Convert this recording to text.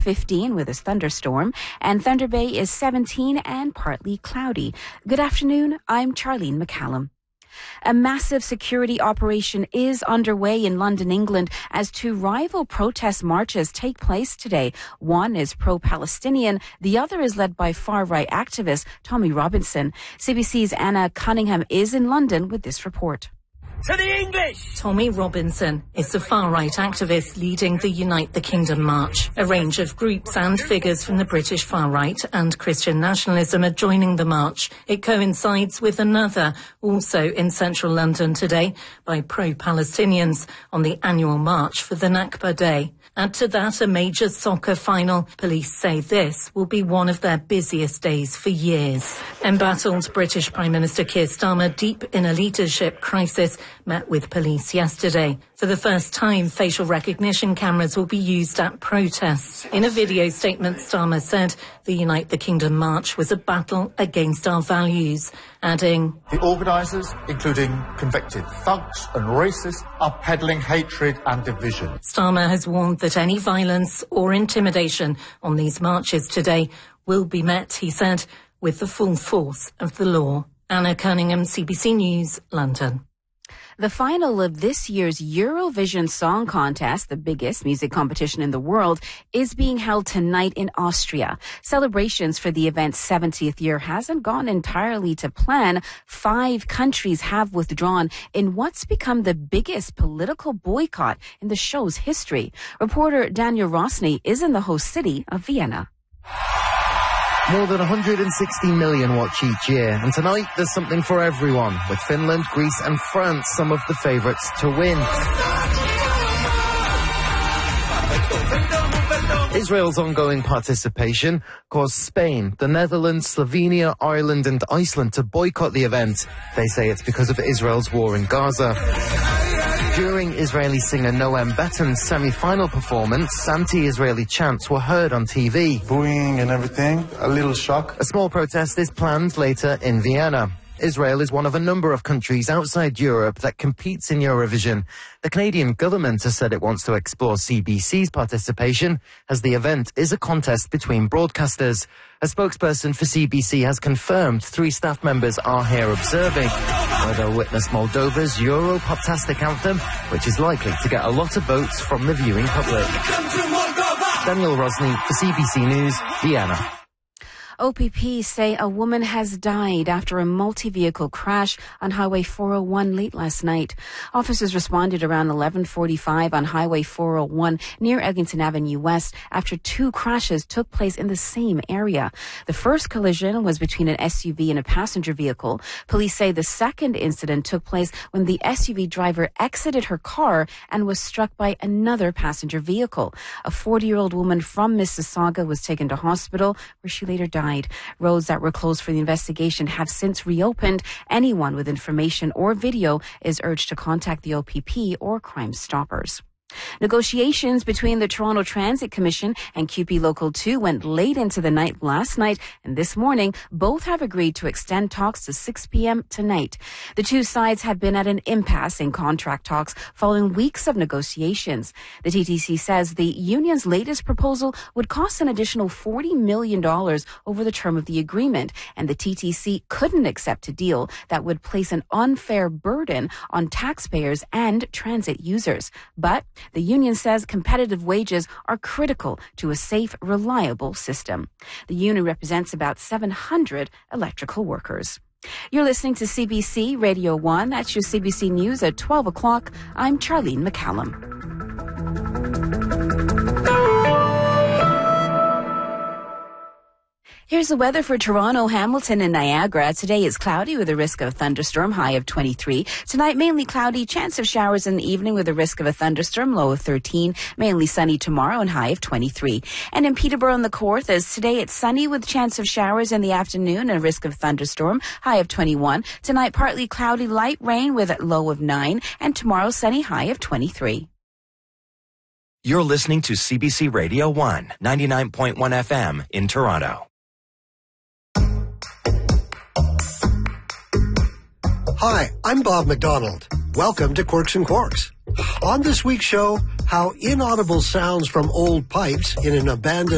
15 with a thunderstorm, and Thunder Bay is 17 and partly cloudy. Good afternoon, I'm Charlene McCallum. A massive security operation is underway in London, England, as two rival protest marches take place today. One is pro-Palestinian, the other is led by far-right activist Tommy Robinson. CBC's Anna Cunningham is in London with this report. To the English! Tommy Robinson is the far-right activist leading the Unite the Kingdom march. A range of groups and figures from the British far-right and Christian nationalism are joining the march. It coincides with another, also in central London today, by pro-Palestinians on the annual march for the Nakba Day. Add to that a major soccer final. Police say this will be one of their busiest days for years. Embattled British Prime Minister Keir Starmer, deep in a leadership crisis, met with police yesterday. For the first time, facial recognition cameras will be used at protests. In a video statement, Starmer said the Unite the Kingdom march was a battle against our values, adding, "The organisers, including convicted thugs and racists, are peddling hatred and division." Starmer has warned that any violence or intimidation on these marches today will be met, he said, with the full force of the law. Anna Cunningham, CBC News, London. The final of this year's Eurovision Song Contest, the biggest music competition in the world, is being held tonight in Austria. Celebrations for the event's 70th year hasn't gone entirely to plan. 5 countries have withdrawn in what's become the biggest political boycott in the show's history. Reporter Daniel Rosny is in the host city of Vienna. More than 160 million watch each year, and tonight there's something for everyone, with Finland, Greece and France some of the favourites to win. Israel's ongoing participation caused Spain, the Netherlands, Slovenia, Ireland and Iceland to boycott the event. They say it's because of Israel's war in Gaza. During Israeli singer Noam Beton's semi-final performance, anti-Israeli chants were heard on TV. Booing and everything, a little shock. A small protest is planned later in Vienna. Israel is one of a number of countries outside Europe that competes in Eurovision. The Canadian government has said it wants to explore CBC's participation, as the event is a contest between broadcasters. A spokesperson for CBC has confirmed 3 staff members are here observing, where they'll witness Moldova's Euro-Poptastic anthem, which is likely to get a lot of votes from the viewing public. Daniel Rosny for CBC News, Vienna. OPP say a woman has died after a multi-vehicle crash on Highway 401 late last night. Officers responded around 11:45 on Highway 401 near Eglinton Avenue West after 2 crashes took place in the same area. The first collision was between an SUV and a passenger vehicle. Police say the second incident took place when the SUV driver exited her car and was struck by another passenger vehicle. A 40-year-old woman from Mississauga was taken to hospital, where she later died. Roads that were closed for the investigation have since reopened. Anyone with information or video is urged to contact the OPP or Crime Stoppers. Negotiations between the Toronto Transit Commission and QP Local 2 went late into the night last night, and this morning both have agreed to extend talks to 6 p.m. tonight. The two sides have been at an impasse in contract talks following weeks of negotiations. The TTC says the union's latest proposal would cost an additional $40 million over the term of the agreement, and the TTC couldn't accept a deal that would place an unfair burden on taxpayers and transit users. But the union says competitive wages are critical to a safe, reliable system. The union represents about 700 electrical workers. You're listening to CBC Radio 1. That's your CBC News at 12 o'clock. I'm Charlene McCallum. Here's the weather for Toronto, Hamilton and Niagara. Today is cloudy with a risk of a thunderstorm, high of 23. Tonight, mainly cloudy, chance of showers in the evening with a risk of a thunderstorm, low of 13. Mainly sunny tomorrow and high of 23. And in Peterborough and the Kawarthas, today it's sunny with chance of showers in the afternoon and a risk of thunderstorm, high of 21. Tonight, partly cloudy, light rain with a low of 9. And tomorrow, sunny, high of 23. You're listening to CBC Radio 1, 99.1 FM in Toronto. Hi, I'm Bob McDonald. Welcome to Quirks and Quarks. On this week's show, how inaudible sounds from old pipes in an abandoned